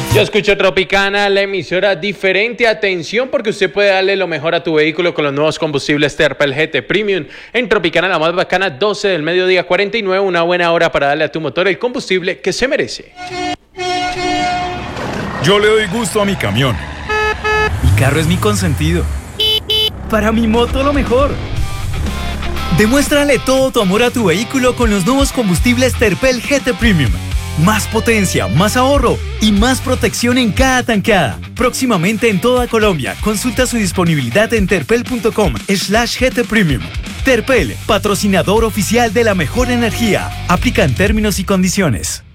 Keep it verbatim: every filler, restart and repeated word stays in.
Yo escucho Tropicana, la emisora diferente. Atención, porque usted puede darle lo mejor a tu vehículo con los nuevos combustibles Terpel G T Premium. En Tropicana, la más bacana, doce del mediodía, cuarenta y nueve, una buena hora para darle a tu motor el combustible que se merece. Yo le doy gusto a mi camión. Mi carro es mi consentido. Para mi moto, lo mejor. Demuéstrale todo tu amor a tu vehículo con los nuevos combustibles Terpel G T Premium. Más potencia, más ahorro y más protección en cada tankada. Próximamente en toda Colombia. Consulta su disponibilidad en terpel.com slash GT Premium. Terpel, patrocinador oficial de la mejor energía. Aplican términos y condiciones.